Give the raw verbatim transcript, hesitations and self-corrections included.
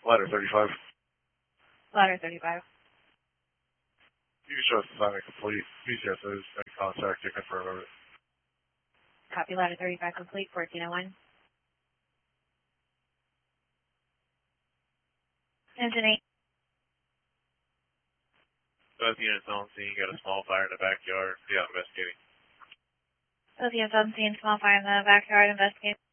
Ladder thirty-five. Ladder thirty-five. You can show us assignment complete. P C S is in contact to confirm everything. Copy, ladder thirty-five complete, fourteen oh one. Engine eight. Both units on scene, got a small fire in the backyard. Yeah, investigating. Both units on scene, small fire in the backyard, investigating.